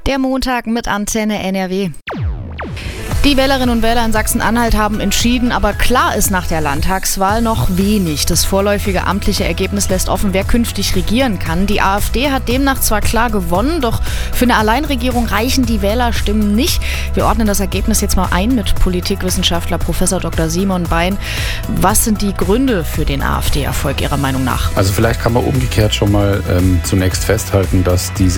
Der Montag mit Antenne NRW. Die Wählerinnen und Wähler in Sachsen-Anhalt haben entschieden, aber klar ist nach der Landtagswahl noch wenig. Das vorläufige amtliche Ergebnis lässt offen, wer künftig regieren kann. Die AfD hat demnach zwar klar gewonnen, doch für eine Alleinregierung reichen die Wählerstimmen nicht. Wir ordnen das Ergebnis jetzt mal ein mit Politikwissenschaftler Prof. Dr. Simon Bein. Was sind die Gründe für den AfD-Erfolg Ihrer Meinung nach? Also vielleicht kann man umgekehrt schon mal zunächst festhalten, dass diese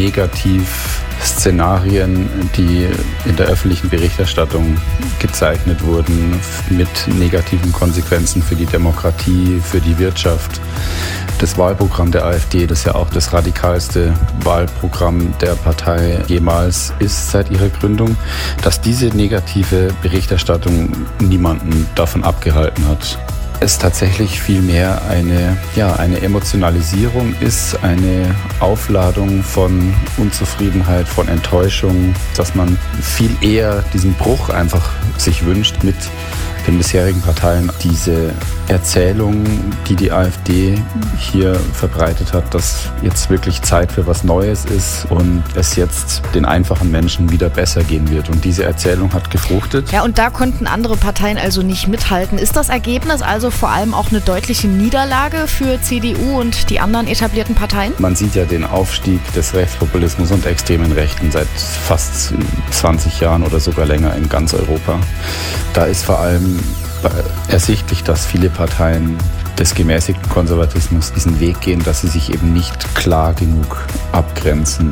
Negativszenarien, die in der öffentlichen Berichterstattung gezeichnet wurden, mit negativen Konsequenzen für die Demokratie, für die Wirtschaft. Das Wahlprogramm der AfD, das ja auch das radikalste Wahlprogramm der Partei jemals ist seit ihrer Gründung, dass diese negative Berichterstattung niemanden davon abgehalten hat. Es tatsächlich vielmehr eine Emotionalisierung ist, eine Aufladung von Unzufriedenheit, von Enttäuschung, dass man viel eher diesen Bruch einfach sich wünscht mit den bisherigen Parteien. Diese Erzählung, die die AfD hier verbreitet hat, dass jetzt wirklich Zeit für was Neues ist und es jetzt den einfachen Menschen wieder besser gehen wird. Und diese Erzählung hat gefruchtet. Ja, und da konnten andere Parteien also nicht mithalten. Ist das Ergebnis also vor allem auch eine deutliche Niederlage für CDU und die anderen etablierten Parteien? Man sieht ja den Aufstieg des Rechtspopulismus und extremen Rechten seit fast 20 Jahren oder sogar länger in ganz Europa. Da ist vor allem ersichtlich, dass viele Parteien des gemäßigten Konservatismus diesen Weg gehen, dass sie sich eben nicht klar genug abgrenzen.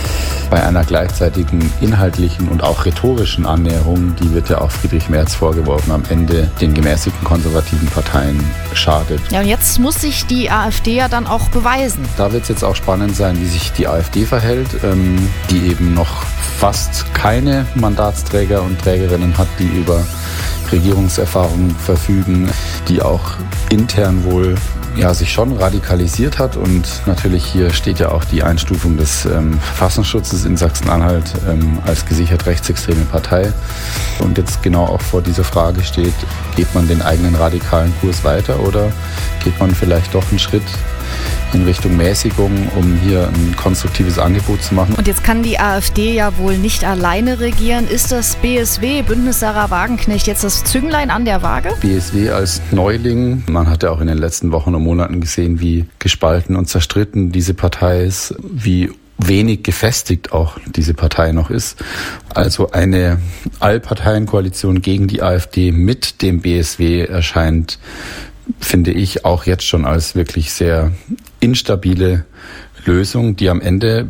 Bei einer gleichzeitigen inhaltlichen und auch rhetorischen Annäherung, die wird ja auch Friedrich Merz vorgeworfen, am Ende den gemäßigten konservativen Parteien schadet. Ja, und jetzt muss sich die AfD ja dann auch beweisen. Da wird es jetzt auch spannend sein, wie sich die AfD verhält, die eben noch fast keine Mandatsträger und Trägerinnen hat, die über Regierungserfahrung verfügen, die auch intern wohl sich schon radikalisiert hat. Und natürlich hier steht ja auch die Einstufung des Verfassungsschutzes in Sachsen-Anhalt als gesichert rechtsextreme Partei. Und jetzt genau auch vor dieser Frage steht, geht man den eigenen radikalen Kurs weiter oder geht man vielleicht doch einen Schritt in Richtung Mäßigung, um hier ein konstruktives Angebot zu machen. Und jetzt kann die AfD ja wohl nicht alleine regieren. Ist das BSW, Bündnis Sarah Wagenknecht, jetzt das Zünglein an der Waage? BSW als Neuling. Man hat ja auch in den letzten Wochen und Monaten gesehen, wie gespalten und zerstritten diese Partei ist, wie wenig gefestigt auch diese Partei noch ist. Also eine Allparteienkoalition gegen die AfD mit dem BSW erscheint, finde ich, auch jetzt schon als wirklich sehr instabile Lösung, die am Ende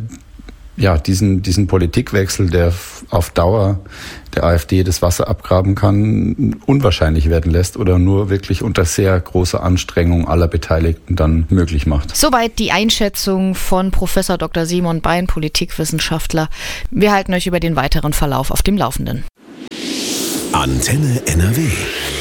diesen Politikwechsel, der auf Dauer der AfD das Wasser abgraben kann, unwahrscheinlich werden lässt oder nur wirklich unter sehr großer Anstrengung aller Beteiligten dann möglich macht. Soweit die Einschätzung von Prof. Dr. Simon Bein, Politikwissenschaftler. Wir halten euch über den weiteren Verlauf auf dem Laufenden. Antenne NRW.